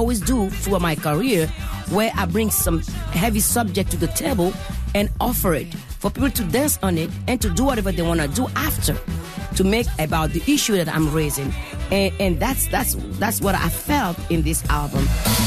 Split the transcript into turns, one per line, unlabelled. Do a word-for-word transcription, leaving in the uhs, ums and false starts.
always do throughout my career, where I bring some heavy subject to the table and offer it for people to dance on it and to do whatever they want to do after, to make about the issue that I'm raising. And, and that's that's that's what I felt in this album.